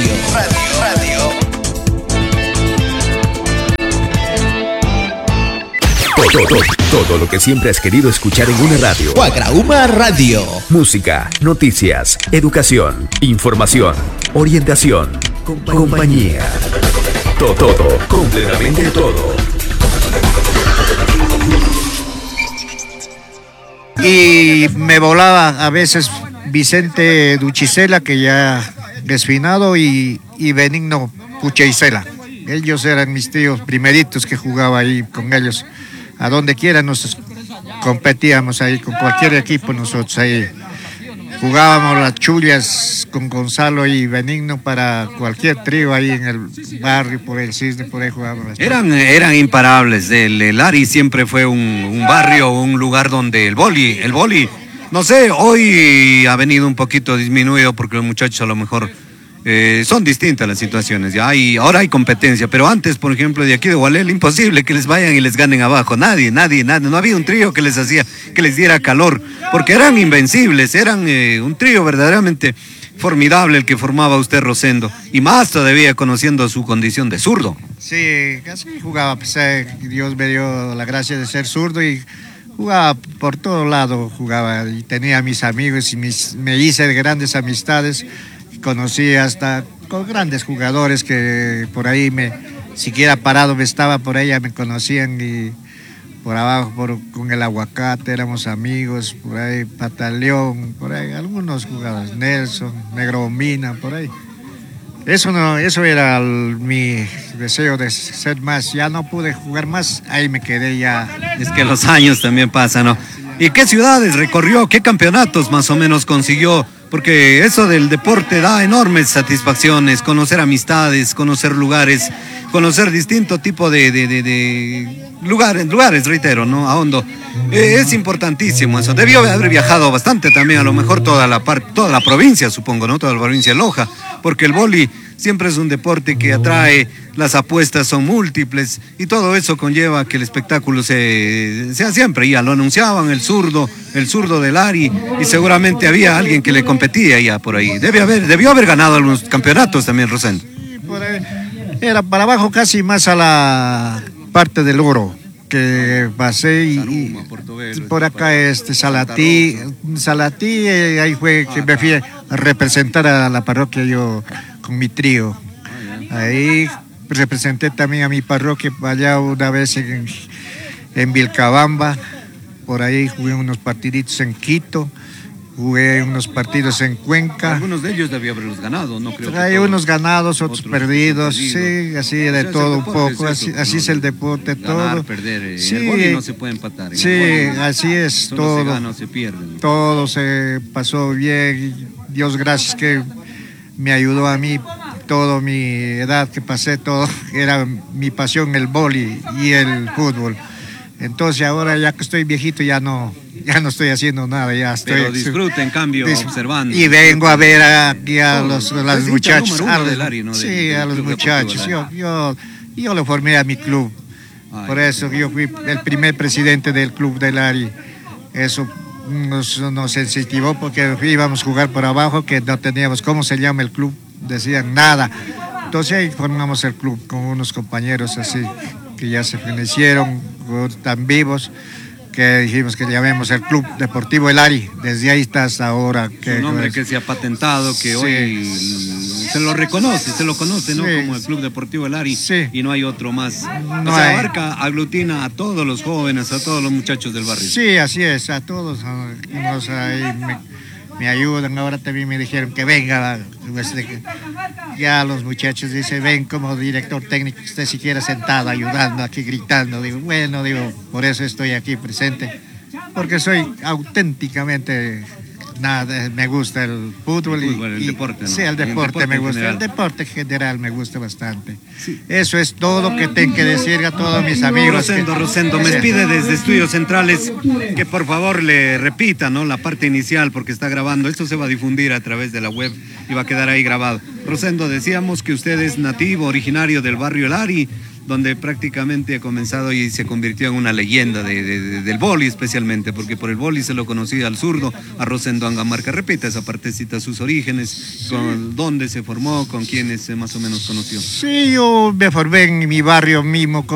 Todo lo que siempre has querido escuchar en una radio. Guagrauma Radio. Música, noticias, educación, información, orientación, compañía. Todo, completamente todo. Y me volaba a veces Vicente Duchicela, que ya desfinado, y Benigno Pucheicela. Ellos eran mis tíos primeritos que jugaba ahí con ellos. A donde quiera nos competíamos ahí con cualquier equipo, nosotros ahí jugábamos las chullas con Gonzalo y Benigno para cualquier trío ahí en el barrio, por el Cisne, por ahí jugábamos. Eran imparables. El Ari siempre fue un barrio, un lugar donde el boli, no sé, hoy ha venido un poquito disminuido porque los muchachos a lo mejor son distintas las situaciones, ya ahora hay competencia, pero antes, por ejemplo, de aquí de Gualel, imposible que les vayan y les ganen abajo, nadie, no había un trío que les diera calor, porque eran invencibles, eran un trío verdaderamente formidable el que formaba usted, Rosendo, y más todavía conociendo su condición de zurdo. Sí, casi jugaba, pues, Dios me dio la gracia de ser zurdo y jugaba por todo lado, jugaba y tenía mis amigos y me hice de grandes amistades. Conocí hasta con grandes jugadores que por ahí siquiera parado me estaba por ahí, ya me conocían, y por abajo con el Aguacate éramos amigos, por ahí Pataleón, por ahí algunos jugadores, Nelson, Negro Mina, por ahí. Eso era mi deseo de ser más, ya no pude jugar más, ahí me quedé ya. Es que los años también pasan, ¿no? ¿Y qué ciudades recorrió? ¿Qué campeonatos más o menos consiguió? Porque eso del deporte da enormes satisfacciones, conocer amistades, conocer lugares, conocer distinto tipo de lugares, reitero, ¿no? A hondo. Es importantísimo eso. Debió haber viajado bastante también, a lo mejor toda la provincia, supongo, ¿no? Toda la provincia de Loja, porque el vóley siempre es un deporte que atrae, las apuestas son múltiples y todo eso conlleva que el espectáculo sea siempre. Ya lo anunciaban, el zurdo del Ari, y seguramente había alguien que le competía ya por ahí. Debió haber ganado algunos campeonatos también, Rosendo. Sí, por ahí. Era para abajo, casi más a la parte del oro que pasé, y por acá Salatí, ahí fue que me fui a representar a la parroquia yo con mi trío. Ahí representé también a mi parroquia allá una vez en Vilcabamba, por ahí jugué unos partiditos en Quito, jugué unos partidos en Cuenca. Algunos de ellos debía haberlos ganado, no creo. Hay unos ganados, otros perdidos, sí, así de todo un poco, así es el deporte, ganar, todo. perder, sí, en el vóley no se puede empatar. Sí, así es, todo. Se gana o se pierde. Todo se pasó bien, Dios gracias que me ayudó a mí, toda mi edad que pasé, todo era mi pasión, el vóley y el fútbol. Entonces ahora ya que estoy viejito ya no estoy haciendo nada, ya estoy. Pero disfruta en cambio observando. Y vengo a ver aquí a los muchachos. ¿No? Sí, a los muchachos. Yo lo formé a mi club. Por eso yo fui el primer presidente del club del Ari. Eso nos incentivó porque íbamos a jugar por abajo, que no teníamos cómo se llama el club, decían nada. Entonces ahí formamos el club con unos compañeros así que ya se fenecieron, tan vivos, que dijimos que llamemos el Club Deportivo El Ari. Desde ahí hasta ahora. Un nombre que se ha patentado, que sí, hoy se lo conoce, ¿no? Sí, como el Club Deportivo El Ari, sí, y no hay otro más. No hay. Abarca, aglutina a todos los jóvenes, a todos los muchachos del barrio. Sí, así es, a todos. Me ayudan, ahora también me dijeron que venga, ya los muchachos dicen, ven como director técnico, usted siquiera sentado, ayudando, aquí gritando, digo, por eso estoy aquí presente, porque soy auténticamente, me gusta el fútbol, el deporte, ¿no? Sí, el deporte me gusta, el deporte en general me gusta bastante. Sí. Eso es todo que tengo que decir a todos mis amigos. Rosendo, me pide desde Estudios Centrales que por favor le repita, ¿no?, la parte inicial, porque está grabando. Esto se va a difundir a través de la web y va a quedar ahí grabado. Rosendo, decíamos que usted es nativo, originario del barrio El Ari, donde prácticamente ha comenzado y se convirtió en una leyenda del vóley especialmente, porque por el vóley se lo conocía al zurdo, a Rosendo Angamarca. Repita esa partecita, sus orígenes, con dónde se formó, con quiénes más o menos conoció. Sí, yo me formé en mi barrio mismo.